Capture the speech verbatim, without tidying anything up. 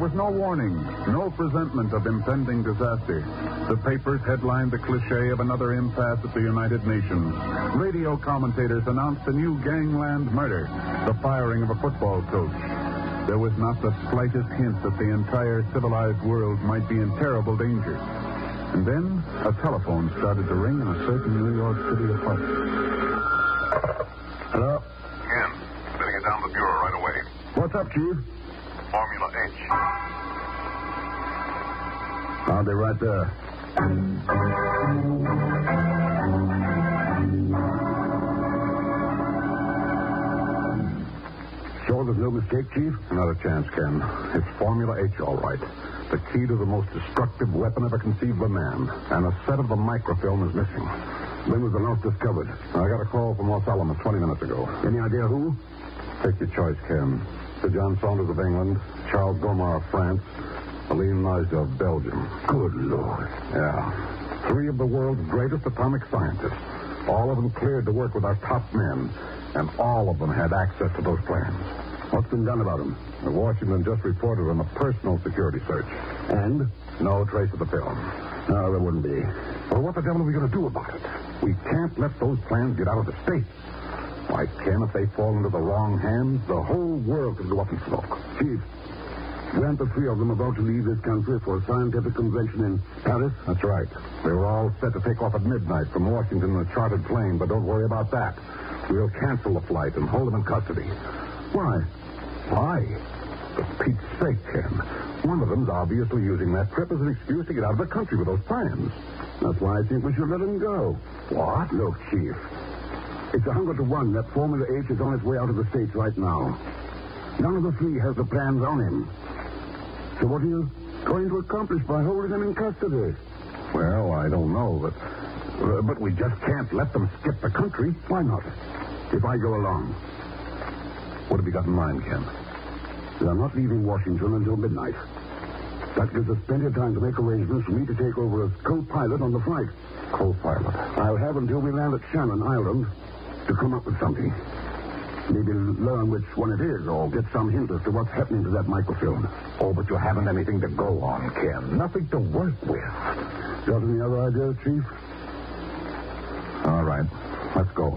was no warning, no presentment of impending disaster. The papers headlined the cliche of another impasse at the United Nations. Radio commentators announced a new gangland murder, the firing of a football coach. There was not the slightest hint that the entire civilized world might be in terrible danger. And then a telephone started to ring in a certain New York City apartment. Hello? Ken, better get down to the bureau right away. What's up, Chief? Formula H. I'll be right there. Sure there's no mistake, Chief? Not a chance, Ken. It's Formula H, all right. The key to the most destructive weapon ever conceived by man. And a set of the microfilm is missing. When was the note discovered? I got a call from Los Alamos twenty minutes ago. Any idea who? Take your choice, Ken. Sir John Saunders of England, Charles Gomar of France, Aline Najda of Belgium. Good Lord. Yeah. Three of the world's greatest atomic scientists. All of them cleared to work with our top men, and all of them had access to those plans. What's been done about them? The Washington just reported on a personal security search. And? No trace of the film. No, there wouldn't be. Well, what the devil are we going to do about it? We can't let those plans get out of the state. Why, Ken, if they fall into the wrong hands, the whole world could go up in smoke. Chief, weren't the three of them about to leave this country for a scientific convention in Paris? That's right. They were all set to take off at midnight from Washington in a chartered plane, but don't worry about that. We'll cancel the flight and hold them in custody. Why? Why? For Pete's sake, Ken. One of them's obviously using that trip as an excuse to get out of the country with those plans. That's why I think we should let him go. What? Look, Chief. It's a hundred to one that Formula H is on its way out of the States right now. None of the three has the plans on him. So what are you going to accomplish by holding him in custody? Well, I don't know, but uh, but we just can't let them skip the country. Why not? If I go along. What have you got in mind, Ken? They're not leaving Washington until midnight. That gives us plenty of time to make arrangements for me to take over as co-pilot on the flight. Co-pilot? I'll have until we land at Shannon Island to come up with something. Maybe learn which one it is, or get some hint as to what's happening to that microfilm. Oh, but you haven't anything to go on, Ken. Nothing to work with. Got any other ideas, Chief? All right. Let's go.